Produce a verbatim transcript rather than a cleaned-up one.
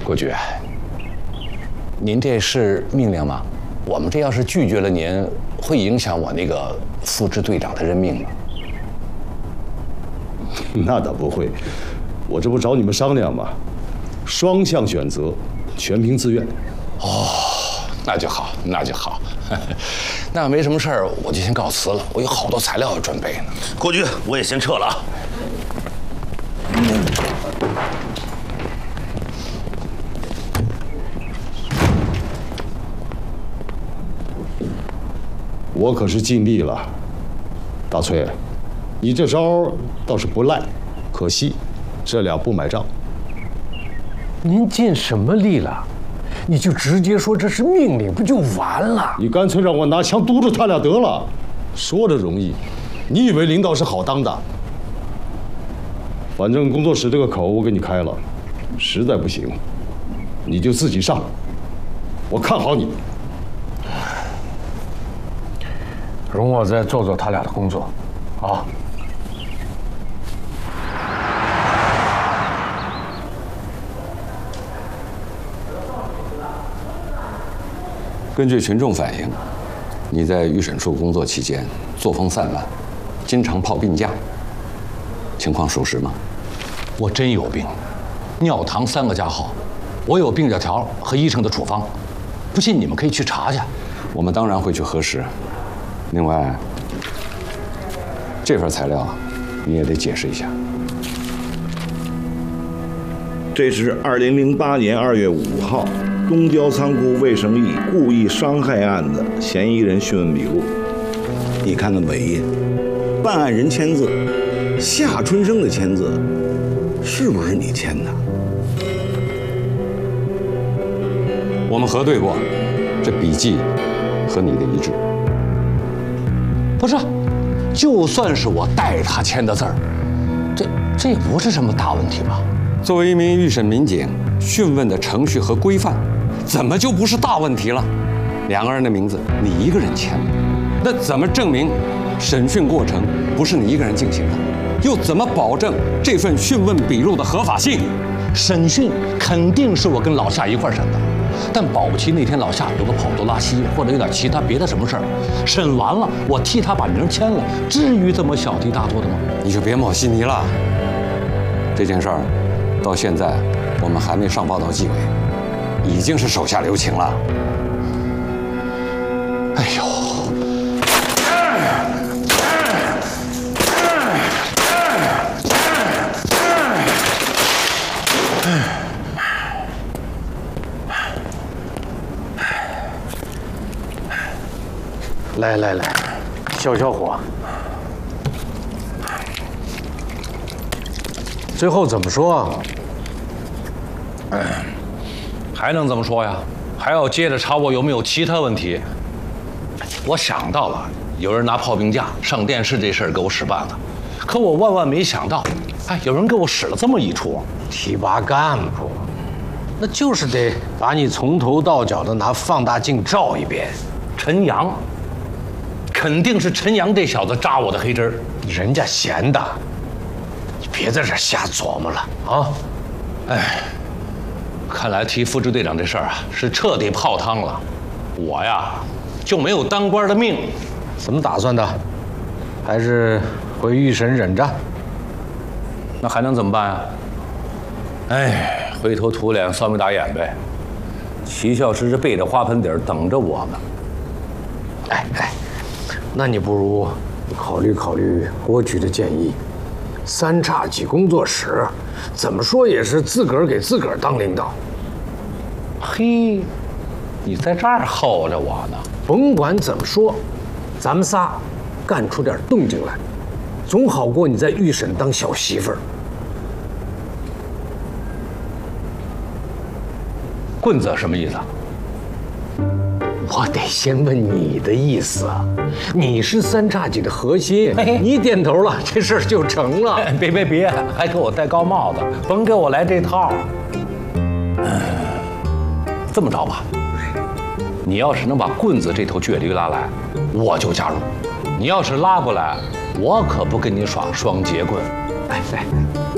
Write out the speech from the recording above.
郭局，您这是命令吗？我们这要是拒绝了您，会影响我那个副支队长的任命吗？ 那倒不会，我这不找你们商量吗？双向选择，全凭自愿。 哦，那就好，那就好。那没什么事儿，我就先告辞了。我有好多材料要准备呢。 郭局，我也先撤了啊。 我可是尽力了，大崔，你这招倒是不赖，可惜这俩不买账。 您尽什么力了？你就直接说这是命令，不就完了？ 你干脆让我拿枪督着他俩得了。说着容易，你以为领导是好当的？反正工作室这个口我给你开了，实在不行，你就自己上。我看好你。 容我再做做他俩的工作，啊。 根据群众反映，你在预审处工作期间作风散漫，经常泡病假，情况属实吗？我真有病，尿糖三个加号，我有病假条和医生的处方，不信你们可以去查去。我们当然会去核实。另外，这份材料你也得解释一下。 这是二零零八年二月五号东郊仓库魏成义故意伤害案的嫌疑人讯问笔录。你看看尾页，办案人签字，夏春生的签字，是不是你签的？ 我们核对过，这笔迹和你的一致。不是，就算是我代他签的字儿，这这也不是什么大问题吧？作为一名预审民警，讯问的程序和规范，怎么就不是大问题了？两个人的名字你一个人签的，那怎么证明审讯过程不是你一个人进行的？又怎么保证这份讯问笔录的合法性？审讯肯定是我跟老夏一块审的。但保不齐那天老夏有个跑肚拉稀，或者有点其他别的什么事儿，审完了我替他把名签了，至于这么小题大做的吗？你就别抹稀泥了。这件事儿到现在我们还没上报到纪委，已经是手下留情了。哎呦！ 来来来，消消火。最后怎么说？ 还能怎么说呀？还要接着查我有没有其他问题。我想到了，有人拿炮兵架上电视这事儿给我使绊子，可我万万没想到，哎，有人给我使了这么一出。 提拔干部，那就是得把你从头到脚的拿放大镜照一遍。 陈阳。肯定是陈阳这小子扎我的黑针儿， 人家闲的，你别在这瞎琢磨了啊！ 哎，看来提副支队长这事儿啊是彻底泡汤了，我呀就没有当官的命。 怎么打算的？还是回预审忍着？ 那还能怎么办呀？哎，灰头土脸、扫眉打眼呗。齐校师是背着花盆底儿等着我们。 哎哎。那你不如考虑考虑郭局的建议，三叉戟工作室怎么说也是自个儿给自个儿当领导。 嘿，你在这儿候着我呢。 甭管怎么说，咱们仨干出点动静来，总好过你在预审当小媳妇儿。 棍子什么意思？ 我得先问你的意思，你是三叉戟的核心，你点头了，这事儿就成了。 别别别，还给我戴高帽子，甭给我来这套。嗯，这么着吧，你要是能把棍子这头倔驴拉来，我就加入；你要是拉不来，我可不跟你耍双截棍。 哎哎，